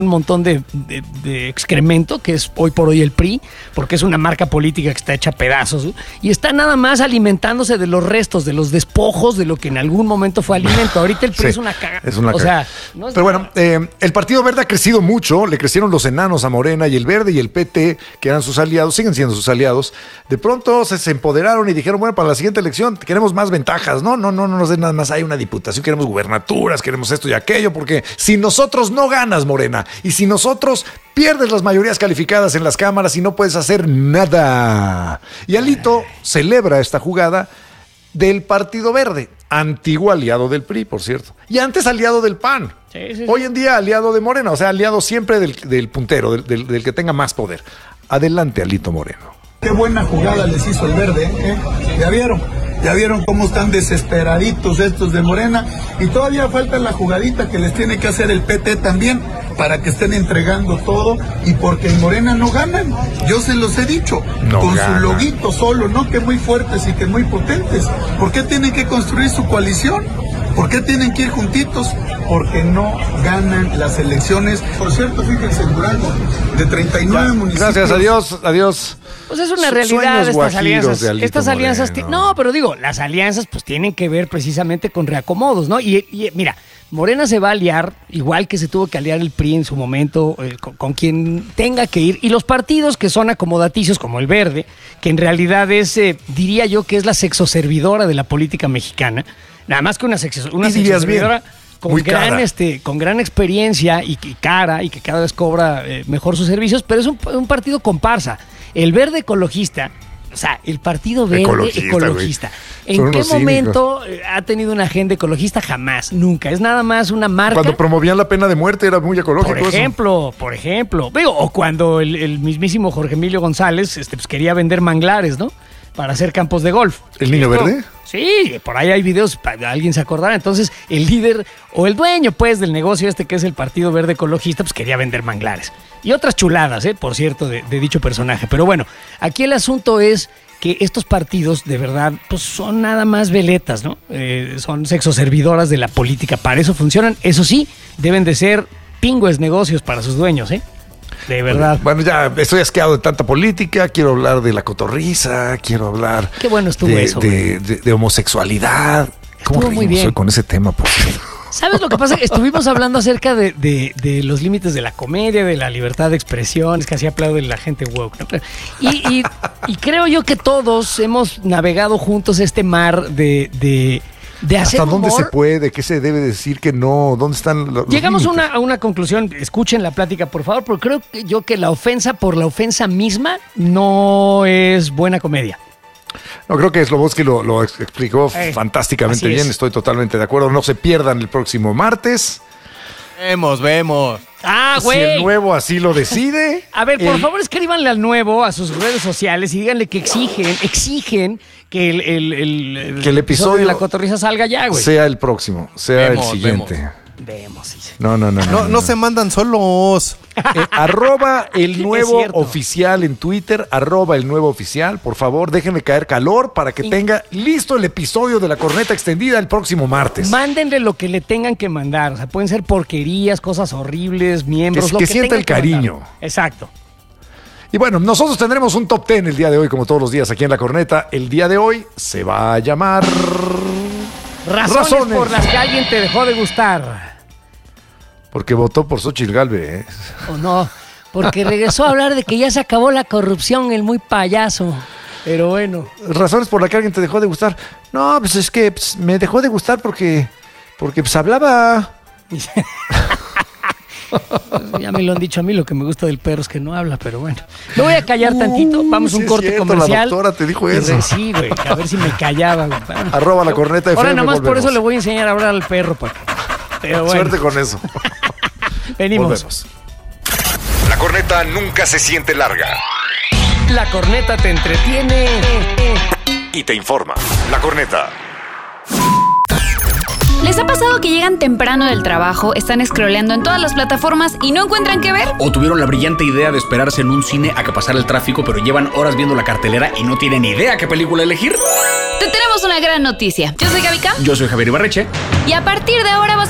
un montón de excremento, que es hoy por hoy el PRI, porque es una marca política que está hecha a pedazos, y está nada más alimentándose de los restos, de los despojos de lo que en algún momento fue alimento. Ahorita el PRI es una cagada. Es una cagada. No es. Pero bueno, el Partido Verde ha crecido mucho, le crecieron los enanos a Morena, y el Verde y el PT, que eran sus aliados, siguen siendo sus aliados, de pronto se empoderaron y dijeron, bueno, para la siguiente elección queremos más ventajas, no nos den nada más, hay una diputación, queremos gubernaturas, queremos esto y aquello, porque si nosotros no ganas, Morena, y si nosotros pierdes las mayorías calificadas en las cámaras y no puedes hacer nada. Y Alito celebra esta jugada del Partido Verde, antiguo aliado del PRI, por cierto, y antes aliado del PAN. Sí. Hoy en día aliado de Morena, o sea, aliado siempre del puntero, del que tenga más poder. Adelante, Alito Moreno. Qué buena jugada les hizo el Verde, ¿eh? ¿Ya vieron cómo están desesperaditos estos de Morena? Y todavía falta la jugadita que les tiene que hacer el PT también, para que estén entregando todo, y porque en Morena no ganan, yo se los he dicho, no con ganan. Su loguito solo, no que muy fuertes y que muy potentes. ¿Por qué tienen que construir su coalición? ¿Por qué tienen que ir juntitos? Porque no ganan las elecciones. Por cierto, fíjense, en Durango, de 39 municipios. Gracias, adiós. Pues es una realidad estas alianzas. Estas alianzas, no, pero digo, las alianzas pues tienen que ver precisamente con reacomodos, ¿no? Y mira, Morena se va a aliar, igual que se tuvo que aliar el PRI en su momento, con quien tenga que ir. Y los partidos que son acomodaticios, como el Verde, que en realidad es, diría yo, que es la sexoservidora de la política mexicana. Nada más que una sexoservidora con gran experiencia y cara, y que cada vez cobra mejor sus servicios, pero es un partido comparsa. El Verde ecologista, o sea, el Partido Verde ecologista. ¿En qué momento ha tenido una agenda ecologista? Jamás, nunca. Es nada más una marca. Cuando promovían la pena de muerte era muy ecológico. Por ejemplo. O cuando el mismísimo Jorge Emilio González pues quería vender manglares, ¿no? Para hacer campos de golf. ¿El Niño Verde? Sí, por ahí hay videos, alguien se acordará. Entonces, el líder o el dueño, pues, del negocio que es el Partido Verde Ecologista, pues quería vender manglares. Y otras chuladas, por cierto, de dicho personaje. Pero bueno, aquí el asunto es que estos partidos, de verdad, pues son nada más veletas, ¿no? Son sexoservidoras de la política. Para eso funcionan. Eso sí, deben de ser pingües negocios para sus dueños, De verdad. Bueno, ya estoy asqueado de tanta política. Quiero hablar de la cotorriza. Quiero hablar. Qué bueno estuvo eso. De homosexualidad. ¿Cómo reímos hoy con ese tema, por cierto? ¿Sabes lo que pasa? Estuvimos hablando acerca de los límites de la comedia, de la libertad de expresión. Es que así aplaude la gente woke, ¿no? Y creo yo que todos hemos navegado juntos este mar de hacer ¿hasta dónde humor? Se puede? ¿Qué se debe decir que no? ¿Dónde están los Llegamos límites? a una conclusión. Escuchen la plática, por favor, porque creo yo que la ofensa por la ofensa misma no es buena comedia. No, creo que Slobodsky lo explicó fantásticamente bien. Estoy totalmente de acuerdo. No se pierdan el próximo martes. Vemos. Si el Nuevo así lo decide. A ver, por favor, escríbanle al Nuevo a sus redes sociales y díganle que exigen que el episodio de La Cotorriza salga ya, güey. Sea el próximo, sea el siguiente. Vemos. No se mandan solos. @ el Nuevo Oficial en Twitter, @ el Nuevo Oficial. Por favor, déjenme caer calor para que tenga listo el episodio de La Corneta Extendida el próximo martes. Mándenle lo que le tengan que mandar. O sea, pueden ser porquerías, cosas horribles, miembros. Que sienta el cariño. Exacto. Y bueno, nosotros tendremos un top 10 el día de hoy, como todos los días aquí en La Corneta. El día de hoy se va a llamar... Razones por las que alguien te dejó de gustar. Porque votó por Xóchitl Gálvez. O no, porque regresó a hablar de que ya se acabó la corrupción, el muy payaso. Pero bueno. Razones por las que alguien te dejó de gustar. No, pues es que me dejó de gustar porque hablaba. Ya me lo han dicho a mí, lo que me gusta del perro es que no habla, pero bueno. Me voy a callar tantito, vamos a un corte comercial. La doctora te dijo eso. Sí, güey, a ver si me callaba. Güey. @ La Corneta FM. Ahora nada más por eso le voy a enseñar a hablar al perro. Pero bueno. Suerte con eso. Venimos. Volvemos. La corneta nunca se siente larga. La corneta te entretiene Y te informa. La corneta. ¿Les ha pasado que llegan temprano del trabajo, están scrolleando en todas las plataformas y no encuentran qué ver? ¿O tuvieron la brillante idea de esperarse en un cine a que pasara el tráfico, pero llevan horas viendo la cartelera y no tienen idea qué película elegir? Te tenemos una gran noticia. Yo soy Gaby Cam. Yo soy Javier Ibarreche. Y a partir de ahora vas